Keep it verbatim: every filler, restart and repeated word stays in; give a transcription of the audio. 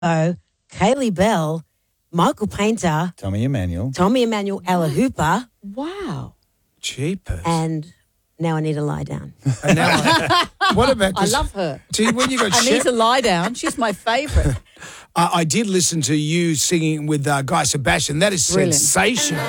Kaylee Bell, Michael Painter, Tommy Emmanuel. Tommy Emmanuel, Ella Hooper, Wow. Jeepers. and Now I Need to Lie Down. And now I- what about I this? love her. See, when you got I need Chef, to lie down. She's my favourite. I, I did listen to you singing with uh, Guy Sebastian. That is Brilliant. sensational.